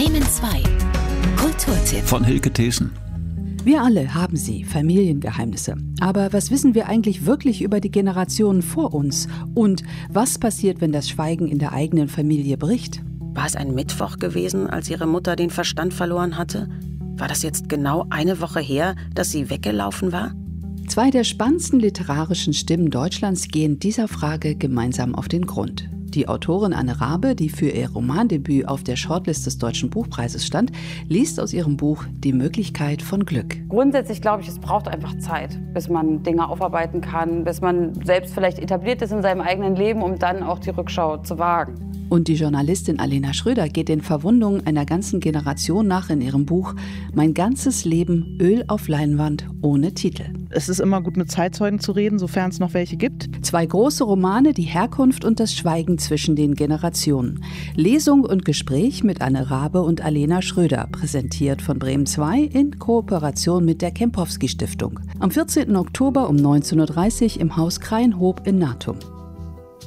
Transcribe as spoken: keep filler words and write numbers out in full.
Bremen zwei. Kulturtipp Von Hilke Thesen. Wir alle haben sie, Familiengeheimnisse. Aber was wissen wir eigentlich wirklich über die Generationen vor uns? Und was passiert, wenn das Schweigen in der eigenen Familie bricht? War es ein Mittwoch gewesen, als ihre Mutter den Verstand verloren hatte? War das jetzt genau eine Woche her, dass sie weggelaufen war? Zwei der spannendsten literarischen Stimmen Deutschlands gehen dieser Frage gemeinsam auf den Grund. Die Autorin Anne Rabe, die für ihr Romandebüt auf der Shortlist des Deutschen Buchpreises stand, liest aus ihrem Buch Die Möglichkeit von Glück. Grundsätzlich glaube ich, es braucht einfach Zeit, bis man Dinge aufarbeiten kann, bis man selbst vielleicht etabliert ist in seinem eigenen Leben, um dann auch die Rückschau zu wagen. Und die Journalistin Alena Schröder geht den Verwundungen einer ganzen Generation nach in ihrem Buch Mein ganzes Leben Öl auf Leinwand ohne Titel. Es ist immer gut, mit Zeitzeugen zu reden, sofern es noch welche gibt. Zwei große Romane, die Herkunft und das Schweigen zwischen den Generationen. Lesung und Gespräch mit Anne Rabe und Alena Schröder, präsentiert von Bremen zwei in Kooperation mit der Kempowski Stiftung. Am vierzehnten Oktober um neunzehn Uhr dreißig im Haus Kreinhob in Natum.